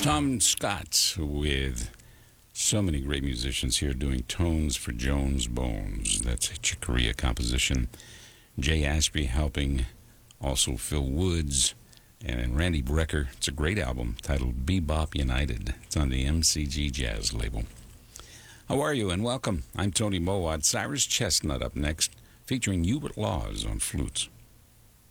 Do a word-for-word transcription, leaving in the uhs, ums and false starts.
Tom Scott with so many great musicians here doing tones for Jones Bones. That's a Chick Corea composition. Jay Ashby helping, also Phil Woods and Randy Brecker. It's a great album titled Bebop United. It's on the M C G Jazz label. How are you and welcome. I'm Tony Mowat. Cyrus Chestnut up next, featuring Hubert Laws on flutes.